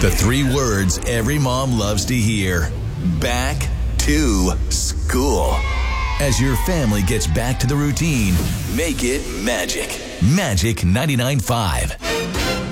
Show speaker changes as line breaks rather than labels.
The 3 words every mom loves to hear. Back to school. As your family gets back to the routine, make it magic. Magic 99.5.